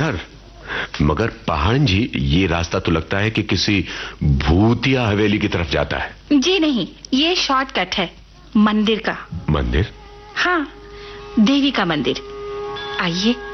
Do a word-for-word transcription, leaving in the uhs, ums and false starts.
मगर मगर पहाड़न जी, ये रास्ता तो लगता है कि किसी भूतिया हवेली की तरफ जाता है। जी नहीं, ये शॉर्टकट है मंदिर का। मंदिर? हाँ, देवी का मंदिर। आइए।